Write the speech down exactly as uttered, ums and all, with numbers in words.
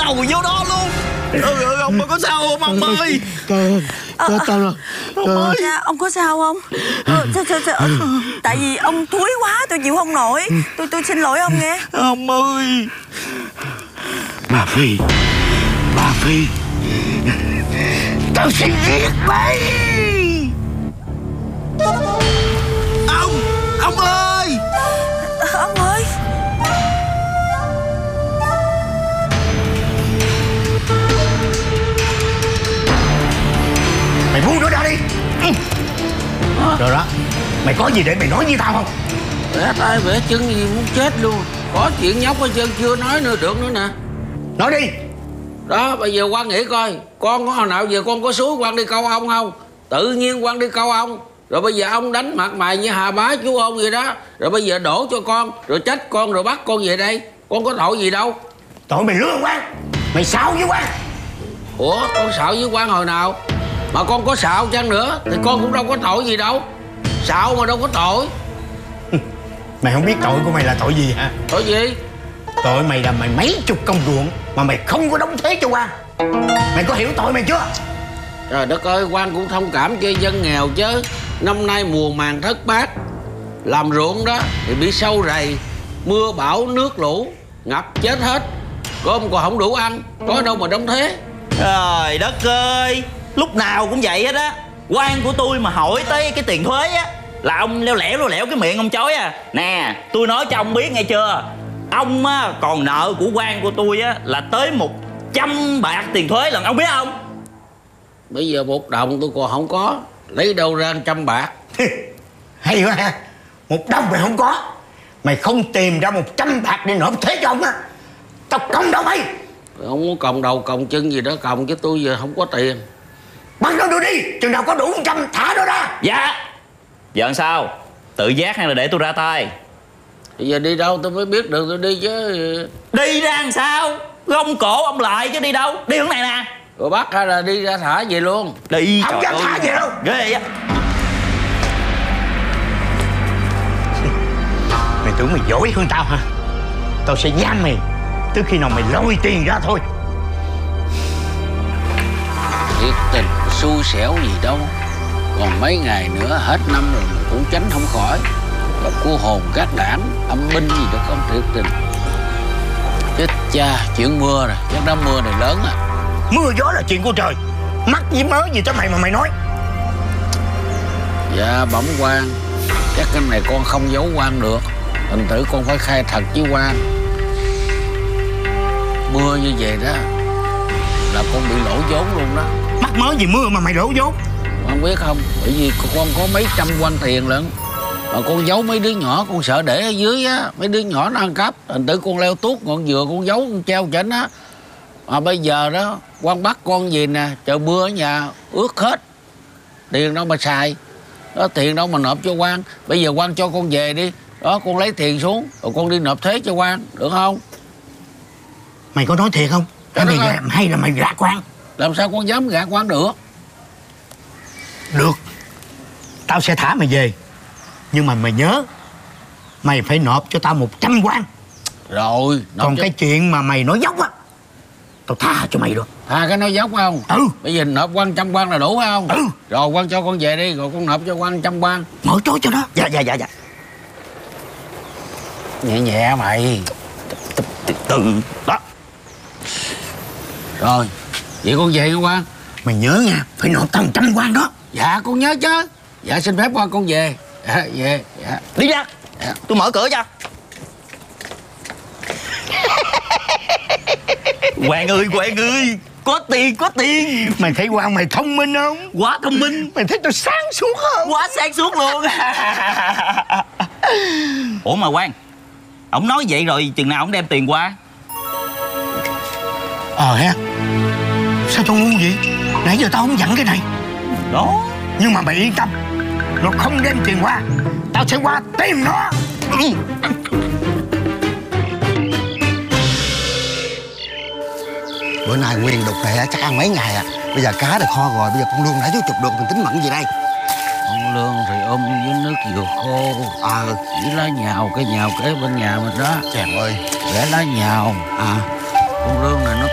đầu vô đó luôn. Ừ, ừ, ông có sao không ông ơi? Trời ơi, chết tao rồi. Trời ơi. Dạ, ông có sao không? Ờ, sao, sao, sao? Tại vì ông thúi quá, tôi chịu không nổi. Tôi tôi xin lỗi ông nghe. Ông ơi. Bà Phi, bà Phi, tao sẽ giết mày. Ông, ông ơi. Ờ, ông ơi. Mày buông nó ra đi. Rồi đó, mày có gì để mày nói với tao không? Bẻ tay bẻ chân gì muốn chết luôn. Có chuyện nhóc hết trơn chưa nói nữa được nữa nè. Nói đi. Đó bây giờ quan nghĩ coi, con có hồi nào giờ con có suối quan đi câu ông không? Tự nhiên quan đi câu ông. Rồi bây giờ ông đánh mặt mày như hà bá chú ông vậy đó. Rồi bây giờ đổ cho con, rồi trách con, rồi bắt con về đây. Con có tội gì đâu. Tội mày lừa quan. Mày xạo với quan. Ủa con xạo với quan hồi nào? Mà con có xạo chăng nữa thì con cũng đâu có tội gì đâu. Xạo mà đâu có tội. Mày không biết tội của mày là tội gì hả? Tội gì? Tội mày là mày mấy chục công ruộng mà mày không có đóng thuế cho quan. Mày có hiểu tội mày chưa? Trời đất ơi, quan cũng thông cảm cho dân nghèo chứ. Năm nay mùa màng thất bát, làm ruộng đó thì bị sâu rầy, mưa bão nước lũ ngập chết hết. Cơm còn không đủ ăn, có đâu mà đóng thuế. Trời đất ơi, lúc nào cũng vậy hết á. Quan của tôi mà hỏi tới cái tiền thuế á là ông leo lẻo leo lẻo cái miệng ông chối à. Nè, tôi nói cho ông biết nghe chưa. Ông á, còn nợ của quan của tôi á là tới một trăm bạc tiền thuế lần, ông biết không? Bây giờ một đồng tôi còn không có, lấy đâu ra trăm bạc. Hay quá ha. Một đồng mày không có, mày không tìm ra một trăm bạc để nộp thuế cho ông á, tao còng đầu mày. Ông muốn còng đầu còng chân gì đó còng, chứ tôi giờ không có tiền. Bắt nó đưa đi, chừng nào có đủ một trăm thả nó ra. Dạ. Giờ làm sao? Tự giác hay là để tôi ra tay? Bây giờ đi đâu tôi mới biết được tôi đi chứ. Đi ra làm sao? Gông cổ ông lại chứ đi đâu? Đi hướng này nè. Rồi bắt hay là đi ra thả về luôn? Đi. Không dám thả về đâu. Ghê á. Mày tưởng mày giỏi hơn tao hả? Tao sẽ giam mày tới khi nào mày lôi tiền ra thôi. Thiệt tình xui xẻo gì đâu. Còn mấy ngày nữa hết năm rồi mà cũng tránh không khỏi. Gặp cô hồn các đảng âm binh gì đó không thiệt tình. Chết cha, chuyện mưa rồi, chắc đám mưa này lớn à. Mưa gió là chuyện của trời, mắc với mớ gì tới mày mà mày nói. Dạ bẩm quan, chắc cái này con không giấu quan được. Thành thử con phải khai thật với quan. Mưa như vậy đó là con bị lỗ vốn luôn đó. Mắc mớ gì mưa mà mày lỗ vốn? Con biết không, bởi vì con có mấy trăm quan tiền lận. Mà con giấu mấy đứa nhỏ, con sợ để ở dưới á, mấy đứa nhỏ nó ăn cắp. Thành tử con leo tuốt ngọn dừa con giấu con treo trên á. Mà bây giờ đó quan bắt con gì nè, trời mưa ở nhà ướt hết. Tiền đâu mà xài. Đó, tiền đâu mà nộp cho quan. Bây giờ quan cho con về đi. Đó, con lấy tiền xuống rồi con đi nộp thuế cho quan, được không? Mày có nói thiệt không? Hay, mày gạt, hay là mày gạt quan? Làm sao con dám gạt quan được? Được, tao sẽ thả mày về. Nhưng mà mày nhớ, mày phải nộp cho tao một trăm quan. Rồi Còn cho... cái chuyện mà mày nói dốc á, tao tha cho mày được. Tha cái nói dốc không? Ừ. Bây giờ nộp quan trăm quan là đủ phải không? Ừ. Rồi quan cho con về đi, rồi con nộp cho quan trăm quan. Mở chối cho nó. Dạ dạ dạ dạ. Nhẹ nhẹ mày. Từ đó. Rồi, vậy con về không quan? Mày nhớ nha, phải nộp tao một trăm quan đó. Dạ con nhớ chứ. Dạ xin phép quan con về. Dạ về. Dạ. Đi ra. Dạ. Tôi mở cửa cho. Hoàng ơi, Hoàng ơi, có tiền, có tiền. Mày thấy quan mày thông minh không? Quá thông minh. Mày thấy tao sáng suốt không? Quá sáng suốt luôn. Ủa mà Quang, ổng nói vậy rồi chừng nào ổng đem tiền qua? Ờ ha. Sao tao ngu vậy? Nãy giờ tao không dặn cái này. Đó. Nhưng mà mày yên tâm, nó không đem tiền qua, tao sẽ qua tìm nó. Bữa nay nguyên đục này chắc ăn mấy ngày à. Bây giờ cá được kho rồi, bây giờ con lương đã chút chục được, mình tính mặn gì đây? Con lương thì ôm với nước dừa khô. À. Với lá nhào, cái nhào kế bên nhà mình đó. Chèm ơi. Để lá nhào. À. Con lương này nó